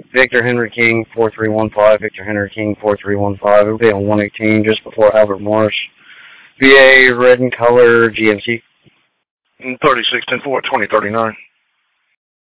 Victor Henry King 4315, Victor Henry King 4315. It'll be on 118 just before Albert Morris. VA red in color, GMC. 3610-4, 2039.